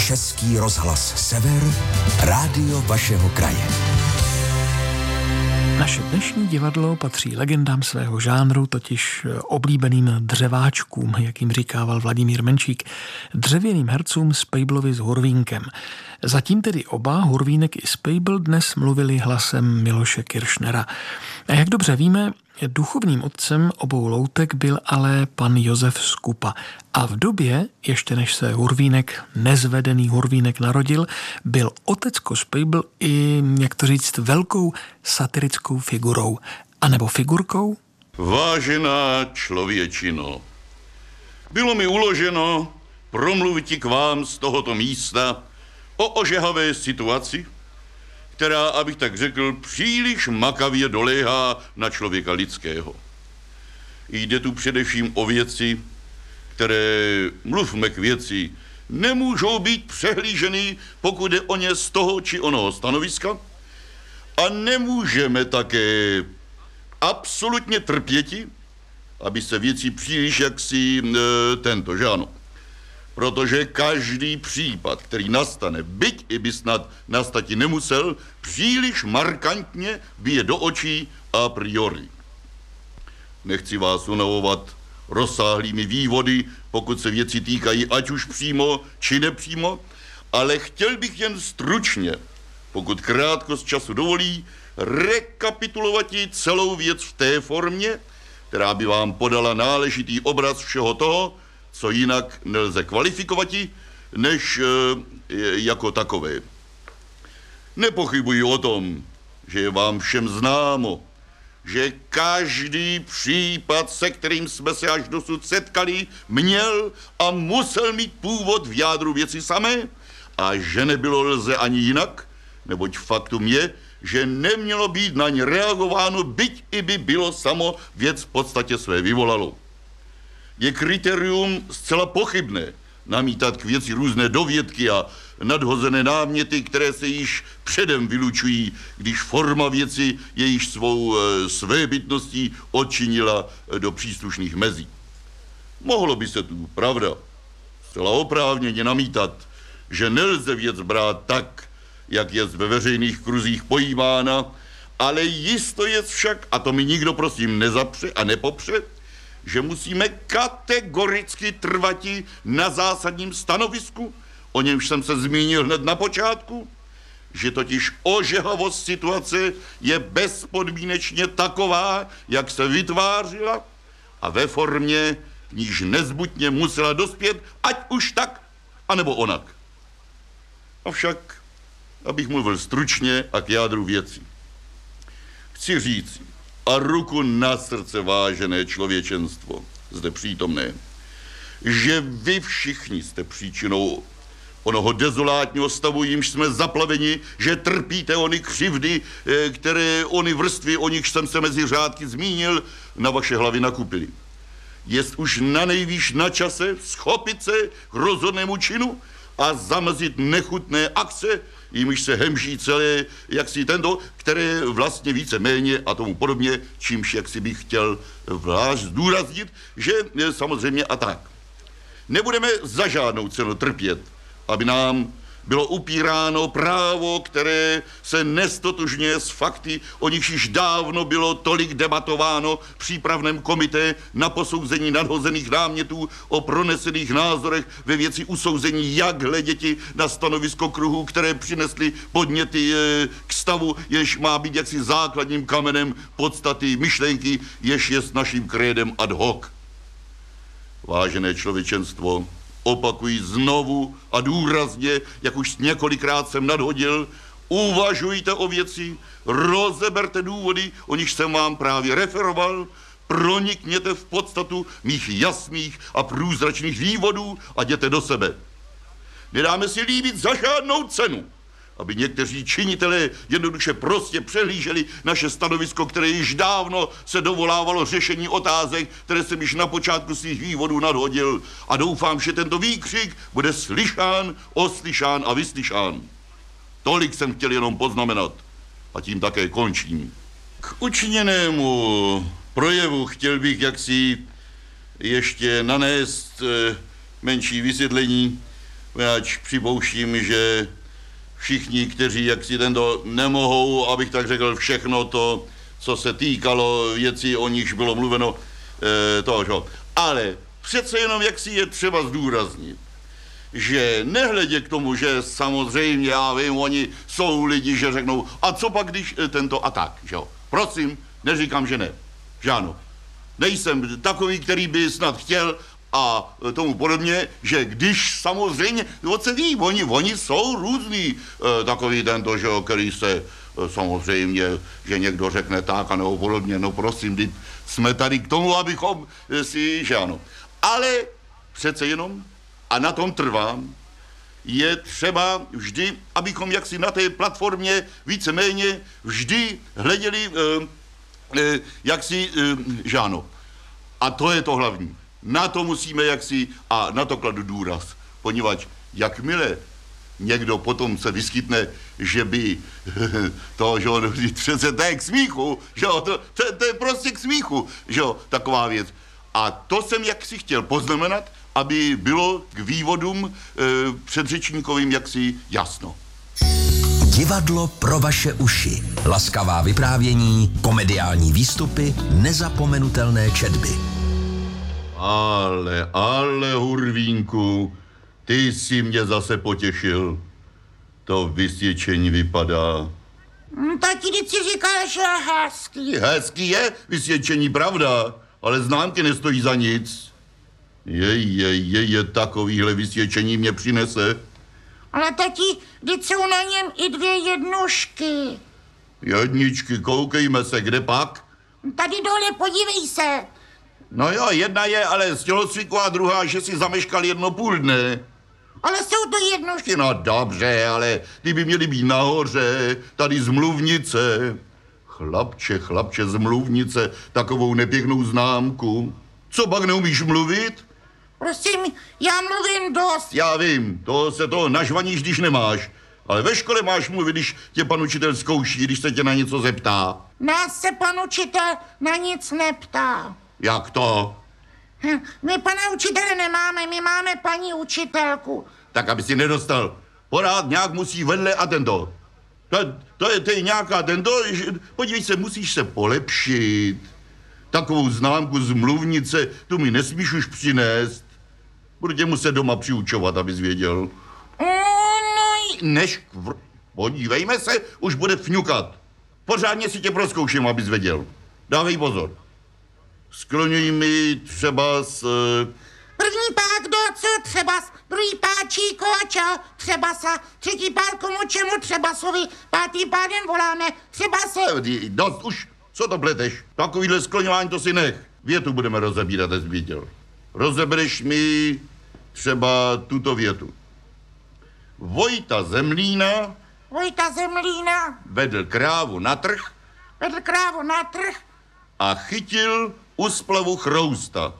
Český rozhlas Sever, rádio vašeho kraje. Naše dnešní divadlo patří legendám svého žánru, totiž oblíbeným dřeváčkům, jak jim říkával Vladimír Menšík, dřevěným hercům Spejblovi s Hurvínkem. Zatím tedy oba, Hurvínek i Spejbl, dnes mluvili hlasem Miloše Kiršnera. A jak dobře víme, duchovním otcem obou loutek byl ale pan Josef Skupa. A v době, ještě než se Hurvínek, nezvedený Hurvínek narodil, byl otecko Spejbl i, jak to říct, velkou satirickou figurou. A nebo figurkou? Vážená člověčino, bylo mi uloženo promluvit k vám z tohoto místa o ožehavé situaci, která, abych tak řekl, příliš makavě doléhá na člověka lidského. Jde tu především o věci, které, mluvme k věci, nemůžou být přehlíženy, pokud jde o ně z toho či onoho stanoviska, a nemůžeme také absolutně trpěti, aby se věci příliš jaksi tento, že ano. Protože každý případ, který nastane, byť i by snad nastati nemusel, příliš markantně bije do očí a priori. Nechci vás unavovat rozsáhlými vývody, pokud se věci týkají ať už přímo či nepřímo, ale chtěl bych jen stručně, pokud krátkost času dovolí, rekapitulovat celou věc v té formě, která by vám podala náležitý obraz všeho toho, co jinak nelze kvalifikovat než jako takové. Nepochybuji o tom, že je vám všem známo, že každý případ, se kterým jsme se až dosud setkali, měl a musel mít původ v jádru věci samé a že nebylo lze ani jinak, neboť faktum je, že nemělo být na ně reagováno, byť i by bylo samo věc v podstatě své vyvolalo. Je kritérium zcela pochybné namítat k věci různé dovědky a nadhozené náměty, které se již předem vylučují, když forma věci je již svou svébytností odčinila do příslušných mezí. Mohlo by se tu, pravda, zcela oprávněně namítat, že nelze věc brát tak, jak je ve veřejných kruzích pojímána, ale jisto je však, a to mi nikdo prosím nezapře a nepopře, že musíme kategoricky trvati na zásadním stanovisku, o němž jsem se zmínil hned na počátku, že totiž ožehavost situace je bezpodmínečně taková, jak se vytvářila a ve formě, k níž nezbytně musela dospět, ať už tak, anebo onak. Avšak, abych mluvil stručně a k jádru věci, chci říci, a ruku na srdce, vážené člověčenstvo, zde přítomné, že vy všichni jste příčinou onoho dezolátního stavu, jimž jsme zaplaveni, že trpíte ony křivdy, které ony vrstvy, o nich jsem se mezi řádky zmínil, na vaše hlavy nakupili. Jest už nanejvýš na čase schopit se k rozhodnému činu a zamezit nechutné akce, jimž se hemží celé, jaksi tento, které vlastně víceméně a tomu podobně, čímž jaksi bych chtěl vlášť zdůraznit, že samozřejmě a tak. Nebudeme za žádnou cenu trpět, aby nám bylo upíráno právo, které se nestotožňuje s fakty, o nichž již dávno bylo tolik debatováno v přípravném komité na posouzení nadhozených námětů o pronesených názorech ve věci usouzení, jak hleděti na stanovisko kruhů, které přinesly podněty k stavu, jež má být jaksi základním kamenem podstaty myšlenky, jež je s naším krédem ad hoc. Vážené člověčenstvo, opakuji znovu a důrazně, jak už několikrát jsem nadhodil, uvažujte o věci, rozeberte důvody, o nich jsem vám právě referoval, pronikněte v podstatu mých jasných a průzračných vývodů a jděte do sebe. Nedáme si líbit za žádnou cenu, aby někteří činitelé jednoduše prostě přehlíželi naše stanovisko, které již dávno se dovolávalo řešení otázek, které jsem již na počátku svých vývodů nadhodil. A doufám, že tento výkřik bude slyšán, oslyšán a vyslyšán. Tolik jsem chtěl jenom poznamenat a tím také končím. K učiněnému projevu chtěl bych jaksi ještě nanést menší vysvětlení, Poněvadž připouštím, že všichni, kteří jaksi tento nemohou, abych tak řekl, všechno to, co se týkalo věcí, o nichž bylo mluveno, toho. Ale přece jenom jaksi je třeba zdůraznit, že nehledě k tomu, že samozřejmě, já vím, oni jsou lidi, že řeknou, a co pak, když tento a tak, že jo. Prosím, neříkám, že ne, že ano. Nejsem takový, který by snad chtěl a tomu podobně, že když samozřejmě, se ví, oni jsou různý, takový tento, že jo, který se samozřejmě, že někdo řekne tak a nebo podobně, no prosím, jsme tady k tomu, abychom si, že ano. Ale přece jenom, a na tom trvám, je třeba vždy, abychom jaksi na té platformě víceméně vždy hleděli, že ano. A to je to hlavní. Na to musíme jaksi, a na to kladu důraz, poněvadž jakmile někdo potom se vyskytne, že by to, že přece to je k smíchu, že jo, to je prostě k smíchu, že jo, taková věc. A to jsem jaksi chtěl poznamenat, aby bylo k vývodům předřečníkovým jaksi jasno. Divadlo pro vaše uši. Laskavá vyprávění, komediální výstupy, nezapomenutelné četby. Ale, Hurvínku, ty jsi mě zase potěšil. To vysvědčení vypadá. Tati, teď si říkáš, že hezký. Hezký je vysvědčení, pravda, ale známky nestojí za nic. Je takovýhle vysvědčení mě přinese. Ale tati, teď jsou na něm i 2 jednušky. Jedničky, koukejme se, kde pak? Tady dole, podívej se. No jo, jedna je ale z tělocviku a druhá, že si zameškal 1,5 dne. Ale jsou to jednušky. No dobře, ale ty by měly být nahoře, tady z Mluvnice. Chlapče, z Mluvnice, takovou nepěknou známku. Co pak neumíš mluvit? Prosím, já mluvím dost. Já vím, to se toho nažvaníš, když nemáš. Ale ve škole máš mluvit, když tě pan učitel zkouší, když se tě na něco zeptá. Nás se pan učitel na nic neptá. Jak to? My pana učitele nemáme, my máme paní učitelku. Tak, aby si nedostal. Pořád nějak musí vedle a tento. To je nějaká tento, podívej se, musíš se polepšit. Takovou známku z Mluvnice, tu mi nesmíš už přinést. Budu tě muset doma přiučovat, abys věděl. Podívejme se, už bude fňukat. Pořádně si tě prozkouším, abys věděl. Dávej pozor. Skloňuj mi třeba s... První pák do co třeba, druhý páčí koča, třeba sa, třetí pák komu čemu třeba sovi, pátý pádem voláme, třeba se... Dost už, co to pleteš? Takovýhle skloňování to si nech. Větu budeme rozebírat, jsi viděl. Rozebereš mi třeba tuto větu. Vojta Zemlína vedl krávu na trh a chytil u splavu chrousta.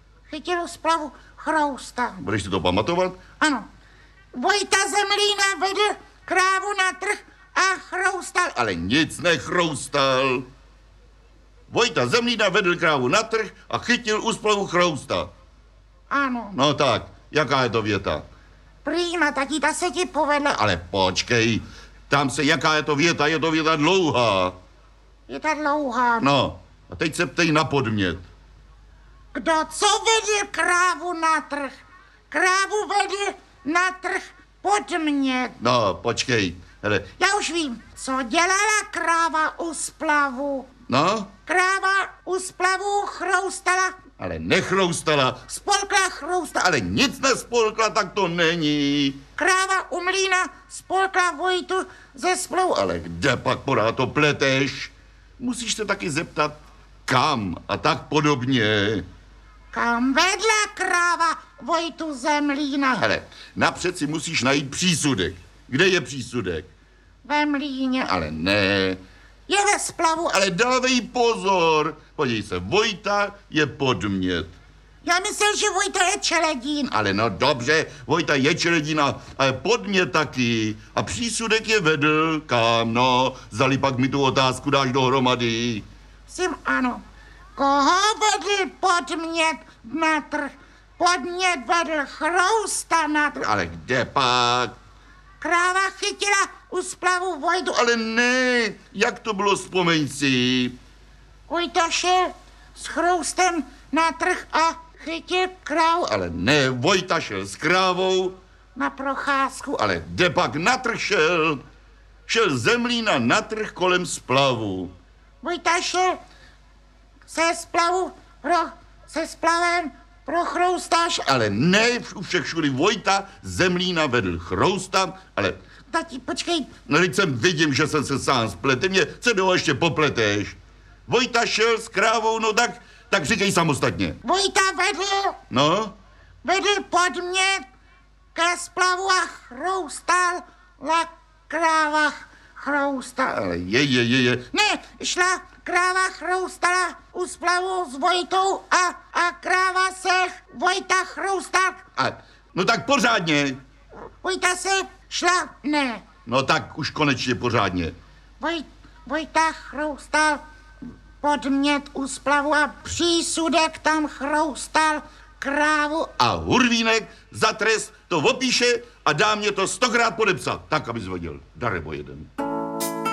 Budeš si to pamatovat? Ano. Vojta Zemlína vedl krávu na trh a chroustal. Ale nic nechroustal. Vojta Zemlína vedl krávu na trh a chytil u splavu chrousta. Ano. No tak, jaká je to věta? Prýma, tati, ta se ti povedla. Ale počkej, tam se, jaká je to věta dlouhá. Je ta dlouhá. No, a teď se ptej na podmět. Kdo co vedl krávu na trh? Krávu vedl na trh podmět. No, počkej, hele. Já už vím, co dělala kráva u splavu. No? Kráva u splavu chroustala. Ale nechroustala. Spolkla chroustala. Ale nic nespolkla, tak to není. Kráva u mlýna spolkla Vojtu ze splavu. Ale kde pak pořád to pleteš? Musíš se taky zeptat, kam a tak podobně. Kam vedla kráva Vojtu Zemlína? Hele, napřed si musíš najít přísudek. Kde je přísudek? Ve mlýně. Ale ne. Je ve splavu. Ale dávej pozor. Podívej se, Vojta je podmět. Já myslel, že Vojta je čeledín. Ale no dobře, Vojta je čeledín, ale podmět taky. A přísudek je vedl. Kam, no? Zdali pak mi tu otázku dáš dohromady. Sim, ano. Koho vedl podmět na trh? podnět vedl chrousta na trh. Ale kde pak? Kráva chytila u splavu Vojtu. Ale ne, jak to bylo, vzpomeň si. Vojta šel s chroustem na trh a chytil krávu Ale ne, Vojta šel s krávou. na procházku. Ale kde pak na trh šel? Šel z Zemlína na trh kolem splavu. Vojta šel se splavem pro chroustáš. Ale ne, u všech všudy Vojta z Zemlína vedl chrousta, ale... Tati, počkej, No, teď jsem vidím, že jsem se sám spletl. Mě se toho ještě popleteš. Vojta šel s krávou, no tak říkej samostatně. Vojta vedl podmět ke splavu a chroustal la kráva chroustal. Ale je. Ne, šla kráva chroustala u splavu s Vojtou a kráva se Vojta chroustal. No tak pořádně. Vojta se šla, ne. No tak už konečně pořádně. Vojta chroustal podmět u splavu a přísudek tam chroustal krávu. A Hurvínek za trest to opíše a dá mě to 100krát podepsat. Tak, aby zvodil. Darebo jeden.